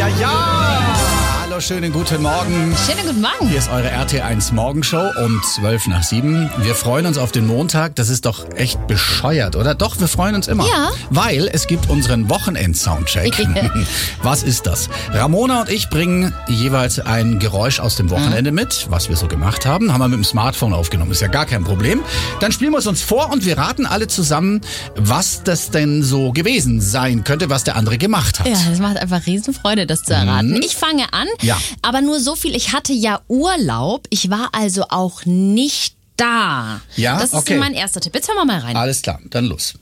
Ja, ja! Hallo, schönen guten Morgen. Schönen guten Morgen. Hier ist eure RT1 Morgenshow um 7:12. Wir freuen uns auf den Montag. Das ist doch echt bescheuert, oder? Doch, wir freuen uns immer. Ja. Weil es gibt unseren Wochenend-Soundcheck. Was ist das? Ramona und ich bringen jeweils ein Geräusch aus dem Wochenende mit, was wir so gemacht haben. Haben wir mit dem Smartphone aufgenommen. Ist ja gar kein Problem. Dann spielen wir es uns vor und wir raten alle zusammen, was das denn so gewesen sein könnte, was der andere gemacht hat. Ja, das macht einfach Riesenfreude, das zu erraten. Ich fange an, Ja. aber nur so viel. Ich hatte ja Urlaub. Ich war also auch nicht da. Ja, das ist okay. mein erster Tipp. Jetzt hören wir mal rein. Alles klar, dann los.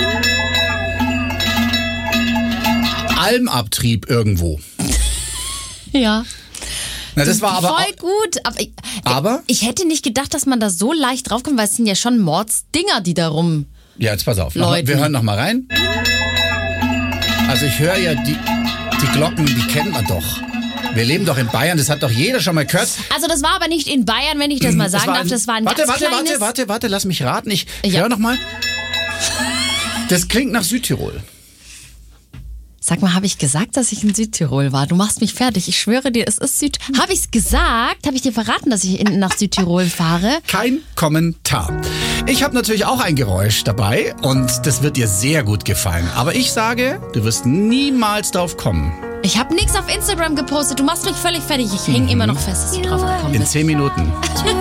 Almabtrieb irgendwo. Ja. Na, das war aber voll gut. Aber? Ich hätte nicht gedacht, dass man da so leicht draufkommt, weil es sind ja schon Mordsdinger, die da rum... Ja, jetzt pass auf. Leuten. Wir hören noch mal rein. Also ich höre ja die Glocken, die kennt man doch. Wir leben doch in Bayern, das hat doch jeder schon mal gehört. Also das war aber nicht in Bayern, wenn ich das mal sagen darf. Das war ein ganz kleines... Warte, lass mich raten. Ich Ja. höre noch mal. Das klingt nach Südtirol. Sag mal, habe ich gesagt, dass ich in Südtirol war? Du machst mich fertig. Ich schwöre dir, es ist Südtirol. Habe ich es gesagt? Habe ich dir verraten, dass ich nach Südtirol fahre? Kein Kommentar. Ich habe natürlich auch ein Geräusch dabei und das wird dir sehr gut gefallen. Aber ich sage, du wirst niemals drauf kommen. Ich habe nichts auf Instagram gepostet. Du machst mich völlig fertig. Ich hänge immer noch fest, dass du drauf gekommen In bist. 10 Minuten.